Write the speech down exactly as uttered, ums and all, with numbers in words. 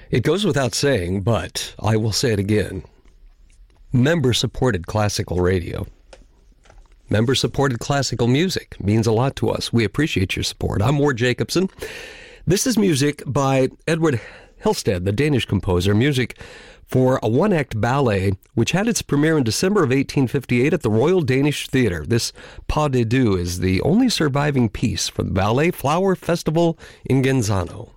It goes without saying, but I will say it again. Member-supported classical radio. Member-supported classical music means a lot to us. We appreciate your support. I'm Ward Jacobson. This is music by Edward Helsted, the Danish composer, music for a one-act ballet, which had its premiere in December of eighteen fifty-eight at the Royal Danish Theatre. This Pas de Deux is the only surviving piece from the Ballet Flower Festival in Genzano.